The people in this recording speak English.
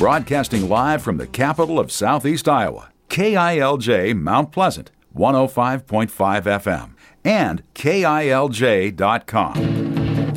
Broadcasting live from the capital of Southeast Iowa, KILJ Mount Pleasant, 105.5 FM, and KILJ.com.